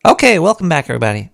Okay, welcome back, everybody.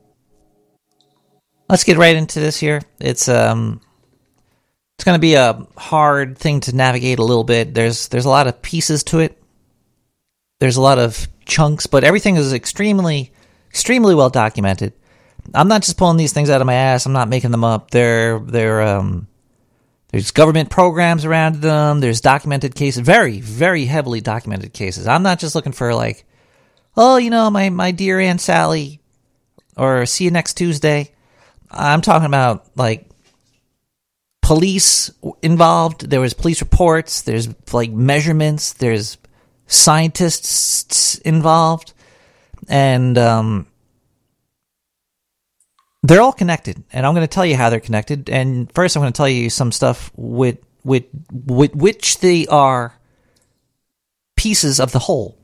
Let's get right into this here. It's going to be a hard thing to navigate a little bit. There's a lot of pieces to it. There's a lot of chunks, but everything is extremely well documented. I'm not just pulling these things out of my ass. I'm not making them up. There's government programs around them. There's documented cases, very, very heavily documented cases. I'm not just looking for like, oh, my dear Aunt Sally, or see you next Tuesday. I'm talking about like police involved. There was police reports. There's like measurements. There's scientists involved, and they're all connected. And I'm going to tell you how they're connected. And first, I'm going to tell you some stuff with which they are pieces of the whole.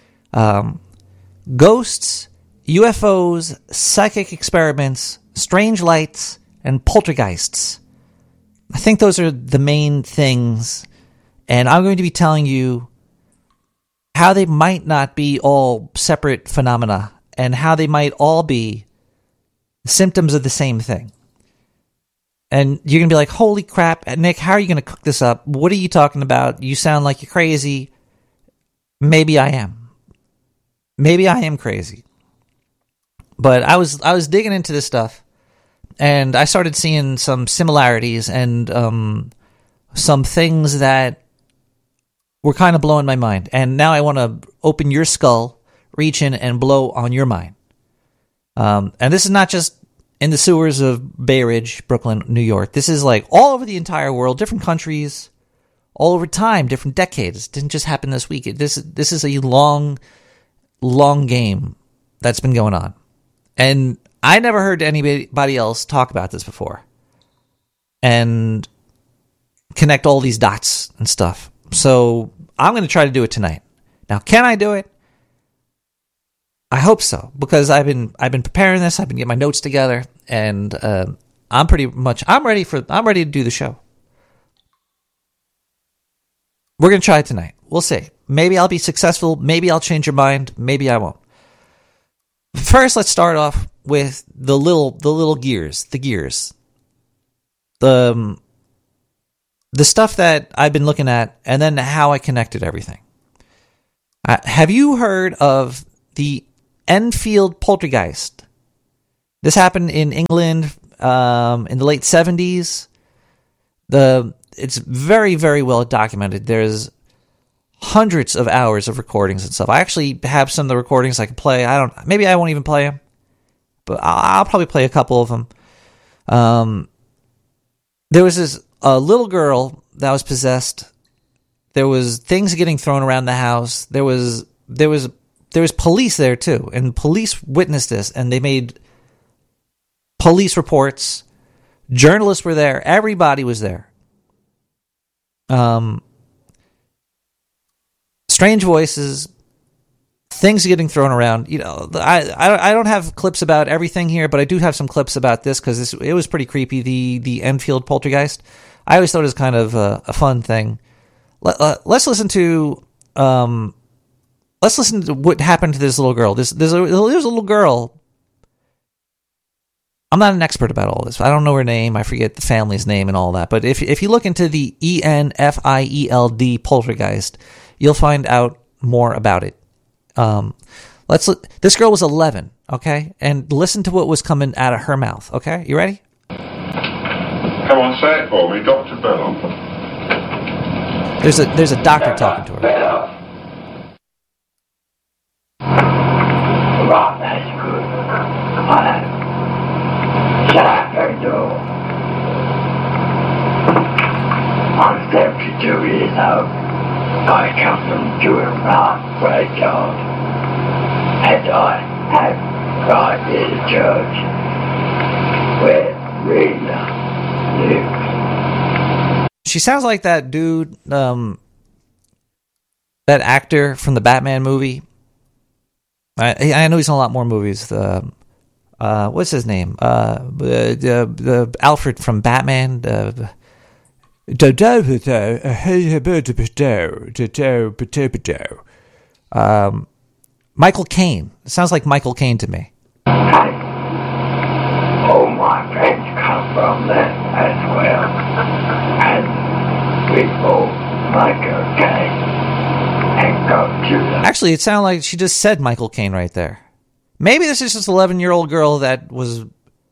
Ghosts, UFOs, psychic experiments, strange lights, and poltergeists. I think those are the main things, and I'm going to be telling you how they might not be all separate phenomena, and how they might all be symptoms of the same thing. And you're going to be like, holy crap, Nick, how are you going to cook this up? What are you talking about? You sound like you're crazy. Maybe I am. Maybe I am crazy. But I was digging into this stuff, and I started seeing some similarities and some things that were kind of blowing my mind. And now I want to open your skull, reach in, and blow on your mind. And this is not just in the sewers of Bay Ridge, Brooklyn, New York. This is like all over the entire world, different countries, all over time, different decades. It didn't just happen this week. This is a long game that's been going on. And I never heard anybody else talk about this before and connect all these dots and stuff. So I'm going to try to do it tonight. Now, can I do it? I hope so, because I've been preparing this. I've been getting my notes together, and I'm ready to do the show. We're going to try it tonight. We'll see. Maybe I'll be successful. Maybe I'll change your mind. Maybe I won't. First, let's start off with the little gears, the stuff that I've been looking at, and then how I connected everything. Have you heard of the Enfield poltergeist? This happened in England in the late 70s. It's very, very well documented. There's hundreds of hours of recordings and stuff. I actually have some of the recordings I can play. Maybe I won't even play them, but I'll probably play a couple of them. There was a little girl that was possessed. There was things getting thrown around the house. There was police there too, and police witnessed this, and they made police reports. Journalists were there. Everybody was there. Strange voices, things getting thrown around. I don't have clips about everything here, but I do have some clips about this because it was pretty creepy. The Enfield poltergeist. I always thought it was kind of a fun thing. Let's listen to what happened to this little girl. There's a little girl. I'm not an expert about all this. I don't know her name. I forget the family's name and all that. But if you look into the ENFIELD poltergeist, you'll find out more about it. This girl was 11, okay? And listen to what was coming out of her mouth, okay? You ready? Come on, say it for me, Dr. Bell. There's a doctor talking to her. Right, that's good. Come on. Shut up, that door. I'm 72 years old. I come from Jewel Rock graveyard. And I have right near the church where Rita lives. She sounds like that dude, that actor from the Batman movie. I know he's in a lot more movies. What's his name? The Alfred from Batman. Michael Caine. It sounds like Michael Caine to me. And all my friends come from there as well. And we all Michael Caine and go to the... Actually, it sounded like she just said Michael Caine right there. Maybe this is just an 11-year-old girl that was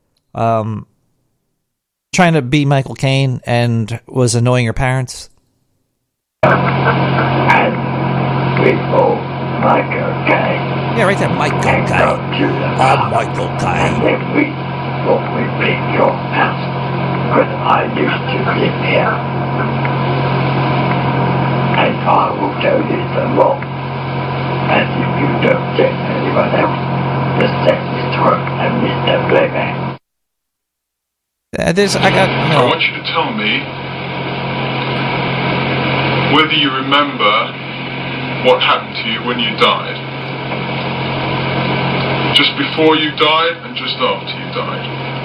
trying to be Michael Caine and was annoying her parents. And we all Michael Caine. Yeah, right there, Michael And go Caine. to the Oh, Michael And Caine. then we pick your house. Because I used to live here. And I will tell you some more. And if you don't get anyone else, just set Mr. Hook and Mr. Playback. I got, I want you to tell me whether you remember what happened to you when you died. Just before you died and just after you died.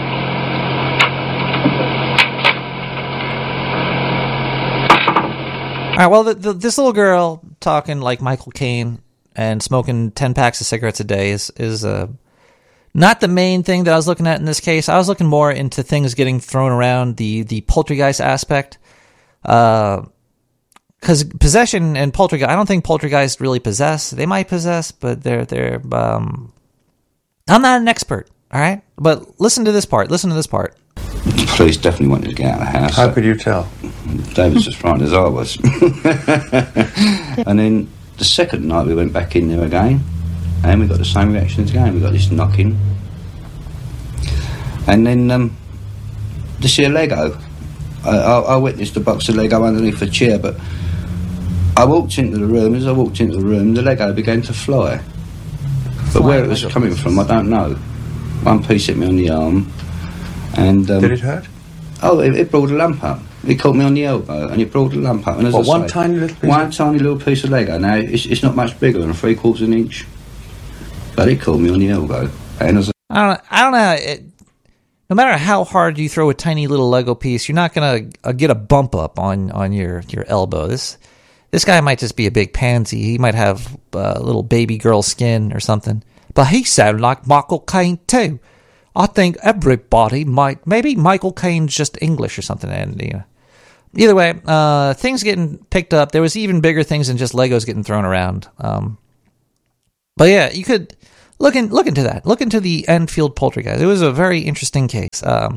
All right, well, this little girl talking like Michael Caine and smoking 10 packs of cigarettes a day is not the main thing that I was looking at in this case. I was looking more into things getting thrown around, the poltergeist aspect. Because possession and poltergeist, I don't think poltergeists really possess. They might possess, but they're I'm not an expert, all right? But listen to this part. The police definitely wanted to get out of the house. How could you tell? David's as frightened as I was. And then the second night we went back in there again, and we got the same reaction again. We got this knocking. And then to see a Lego. I witnessed a box of Lego underneath a chair, but I walked into the room. As I walked into the room, the Lego began to fly. But where it was coming from, I don't know. One piece hit me on the arm. And Did it hurt? Oh, it brought a lump up. It caught me on the elbow, and it brought a lump up. And as I one say, tiny little piece? One tiny little piece of Lego. Now, it's not much bigger than 3/4 inch. But it caught me on the elbow. And as I don't know. No matter how hard you throw a tiny little Lego piece, you're not going to get a bump up on your elbow. This guy might just be a big pansy. He might have little baby girl skin or something. But he sounded like Michael Caine too. I think everybody might. Maybe Michael Caine's just English or something. And either way, things getting picked up. There was even bigger things than just Legos getting thrown around. But yeah, you could look into that. Look into the Enfield poltergeist. It was a very interesting case. And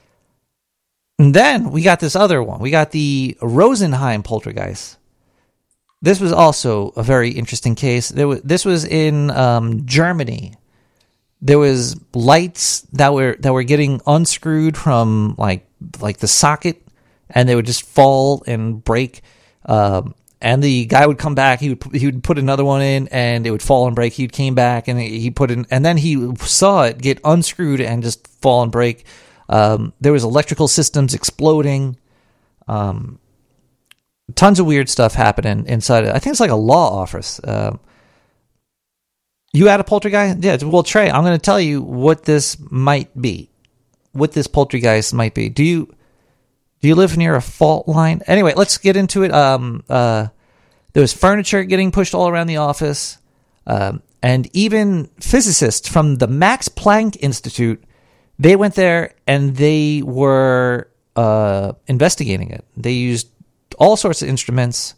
then we got this other one. We got the Rosenheim poltergeist. This was also a very interesting case. This was in Germany. There was lights that were getting unscrewed from like the socket, and they would just fall and break. And the guy would come back. He would put another one in, and it would fall and break. He came back and he put in, and then he saw it get unscrewed and just fall and break. There was electrical systems exploding. Tons of weird stuff happening inside it. I think it's like a law office. You had a poltergeist? Yeah. Well, Trey, I'm going to tell you what this might be. What this poltergeist might be. Do you live near a fault line? Anyway, let's get into it. There was furniture getting pushed all around the office. And even physicists from the Max Planck Institute, they went there and they were investigating it. They used all sorts of instruments,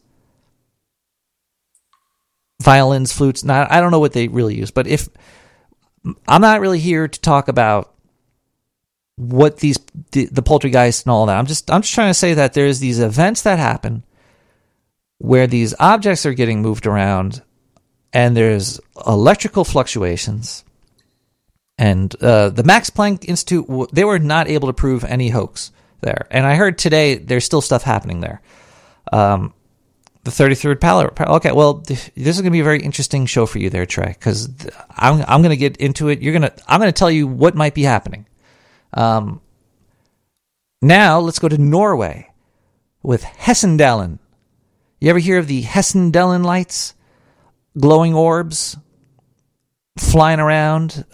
violins, flutes. Now, I don't know what they really use, but I'm not really here to talk about what the poltergeist and all that. I'm just trying to say that there's these events that happen where these objects are getting moved around, and there's electrical fluctuations. And the Max Planck Institute, they were not able to prove any hoax there. And I heard today there's still stuff happening there. The 33rd Parallel. Okay, well, this is going to be a very interesting show for you there, Trey, because I'm going to get into it. I'm going to tell you what might be happening. Now let's go to Norway with Hessendalen. You ever hear of the Hessendalen lights? Glowing orbs flying around.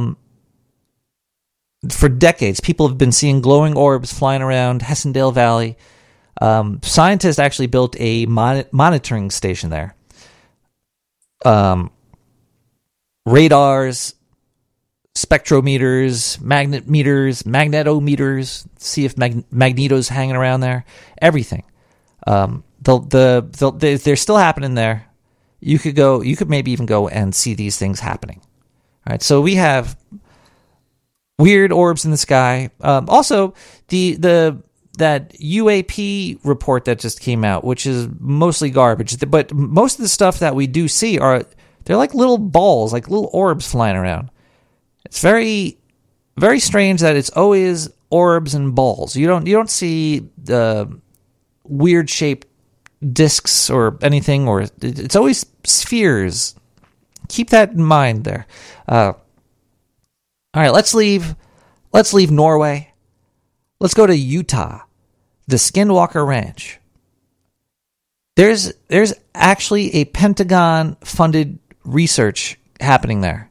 For decades, people have been seeing glowing orbs flying around Hessendale Valley. Scientists actually built a monitoring station there. radars, spectrometers, magnet meters, magnetometers, see if Magneto's hanging around there, everything. They're still happening there. You could maybe even go and see these things happening. All right, so we have weird orbs in the sky. Also, that UAP report that just came out, which is mostly garbage, but most of the stuff that we do see they're like little balls, like little orbs flying around. It's very, very strange that it's always orbs and balls. You don't see the weird shaped discs or anything, or it's always spheres. Keep that in mind there. All right, let's leave Norway. Let's go to Utah, the Skinwalker Ranch. There's actually a Pentagon-funded research happening there.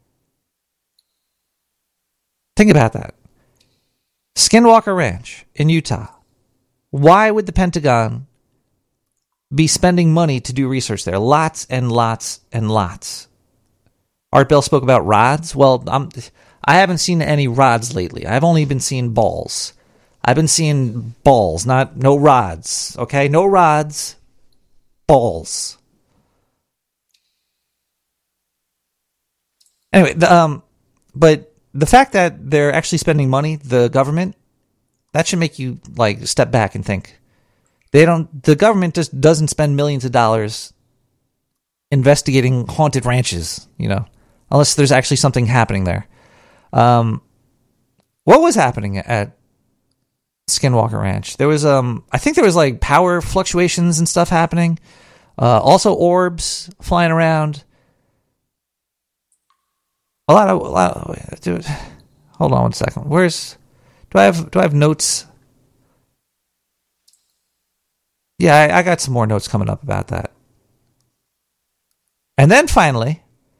Think about that. Skinwalker Ranch in Utah. Why would the Pentagon be spending money to do research there? Lots and lots and lots. Art Bell spoke about rods. Well, I haven't seen any rods lately. I've only been seeing balls. I've been seeing balls, no rods. Okay, no rods, balls. Anyway, but the fact that they're actually spending money, the government, that should make you like step back and think. The government just doesn't spend millions of dollars investigating haunted ranches, unless there's actually something happening there. What was happening at Skinwalker Ranch? There was, I think there was like power fluctuations and stuff happening. Also orbs flying around. A lot of dude. Hold on one second. Do I have notes? Yeah, I got some more notes coming up about that. And then finally,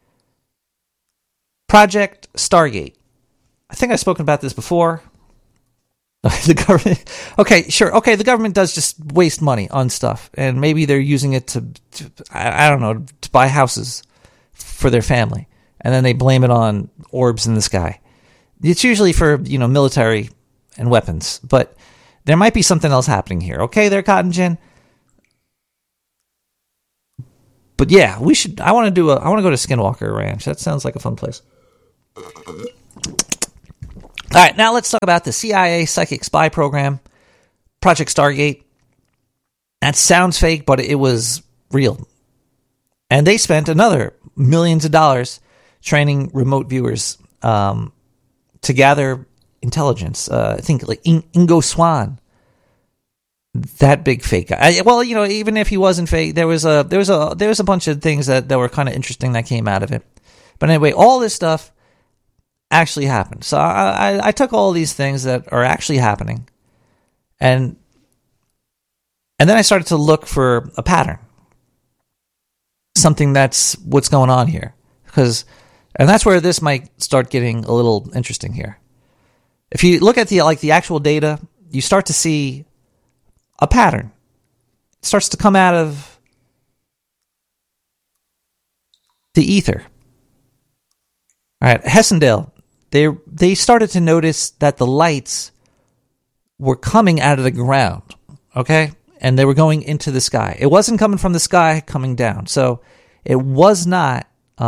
Project Stargate. I think I've spoken about this before. The government. Okay, sure. Okay, the government does just waste money on stuff, and maybe they're using it to I don't know, to buy houses for their family, and then they blame it on orbs in the sky. It's usually for military and weapons, but there might be something else happening here. Okay, there, Cotton Gin. But yeah, I want to go to Skinwalker Ranch. That sounds like a fun place. All right, now let's talk about the CIA psychic spy program, Project Stargate. That sounds fake, but it was real. And they spent another millions of dollars training remote viewers to gather intelligence. I think like Ingo Swann, that big fake guy. Even if he wasn't fake, there was a bunch of things that were kind of interesting that came out of it. But anyway, all this stuff actually happened. So I took all these things that are actually happening, and then I started to look for a pattern, something that's what's going on here, and that's where this might start getting a little interesting here. If you look at the actual data, you start to see a pattern. It starts to come out of the ether. All right, Hessendale. They started to notice that the lights were coming out of the ground, okay? And they were going into the sky. It wasn't coming from the sky, coming down. So it was not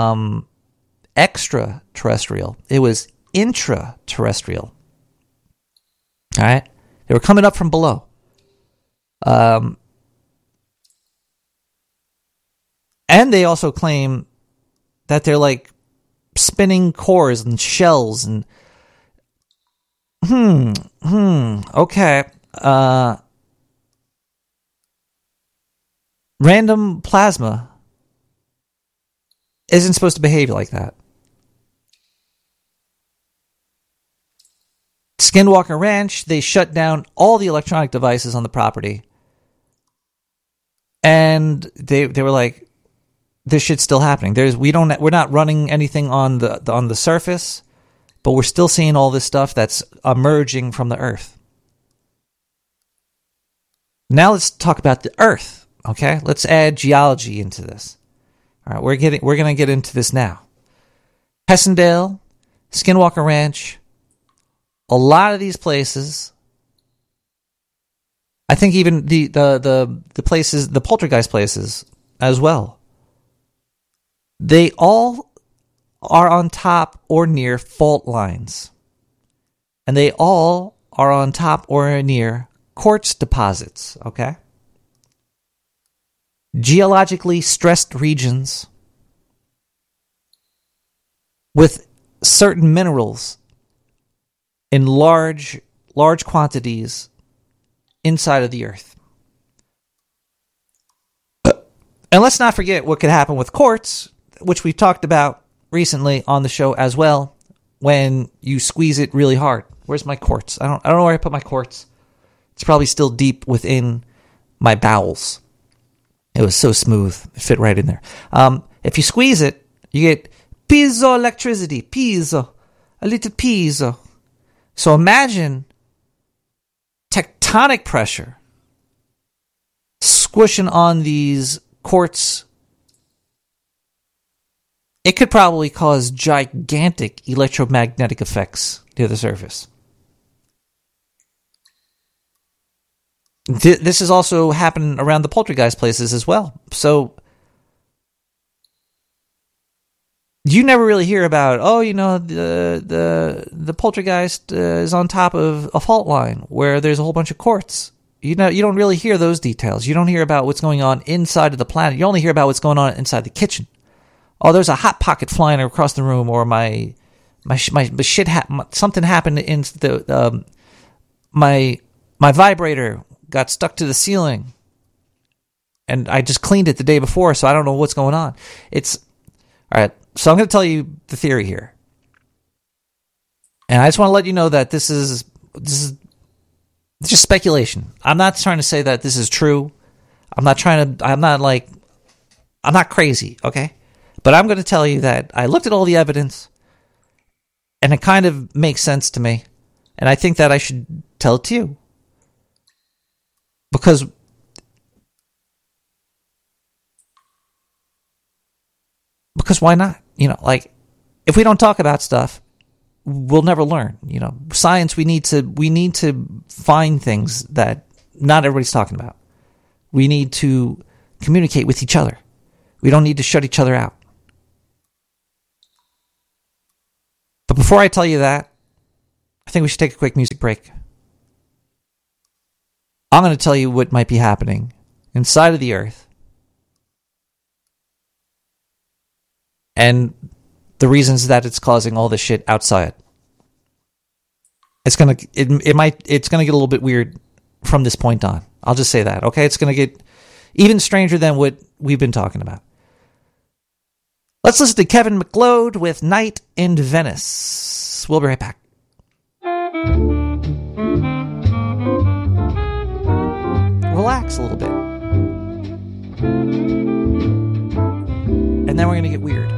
extraterrestrial. It was intraterrestrial. All right? They were coming up from below. And they also claim that they're like spinning cores and shells and okay. Random plasma isn't supposed to behave like that. Skinwalker Ranch, they shut down all the electronic devices on the property. And they were like, this shit's still happening. We're not running anything on the surface, but we're still seeing all this stuff that's emerging from the earth. Now let's talk about the earth. Okay, let's add geology into this. All right, we're going to get into this now. Hessendale, Skinwalker Ranch, a lot of these places, I think even the places, the poltergeist places as well, they all are on top or near fault lines. And they all are on top or near quartz deposits, okay? Geologically stressed regions with certain minerals in large quantities inside of the earth. And let's not forget what could happen with quartz, which we've talked about recently on the show as well, when you squeeze it really hard. Where's my quartz? I don't know where I put my quartz. It's probably still deep within my bowels. It was so smooth. It fit right in there. If you squeeze it, you get piezoelectricity. Piezo. A little piezo. So imagine tectonic pressure squishing on these quartz. It could probably cause gigantic electromagnetic effects near the surface. This is also happening around the poltergeist places as well. So you never really hear about, the poltergeist is on top of a fault line where there's a whole bunch of quartz. You don't really hear those details. You don't hear about what's going on inside of the planet. You only hear about what's going on inside the kitchen. Oh, there's a hot pocket flying across the room, or my shit something happened in the my vibrator got stuck to the ceiling, and I just cleaned it the day before, so I don't know what's going on. It's all right. So I'm going to tell you the theory here, and I just want to let you know that this is just speculation. I'm not trying to say that this is true. I'm not crazy, okay? But I'm going to tell you that I looked at all the evidence, and it kind of makes sense to me, and I think that I should tell it to you. Because why not? If we don't talk about stuff, we'll never learn. Science, we need to find things that not everybody's talking about. We need to communicate with each other. We don't need to shut each other out. But before I tell you that, I think we should take a quick music break. I'm going to tell you what might be happening inside of the earth and the reasons that it's causing all this shit outside. It's going to get a little bit weird from this point on. I'll just say that, okay? It's going to get even stranger than what we've been talking about. Let's listen to Kevin MacLeod with Night in Venice. We'll be right back. Relax a little bit. And then we're going to get weird.